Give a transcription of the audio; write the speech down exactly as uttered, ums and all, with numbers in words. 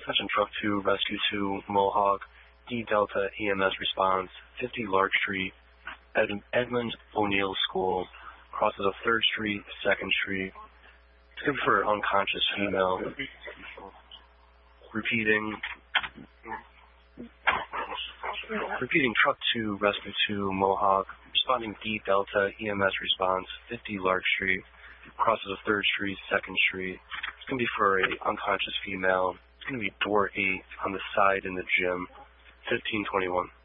Attention Truck two, Rescue two, Mohawk, D Delta E M S response, fifty Lark Street, Ed Edmund O'Neill School, crosses of third Street, second Street. It's good for unconscious female. Repeating. Repeating Truck two, Rescue two, Mohawk, responding D Delta E M S response, fifty Lark Street, crosses of third Street, second Street. It's going to be for a unconscious female. It's going to be door eight on the side in the gym, fifteen twenty-one.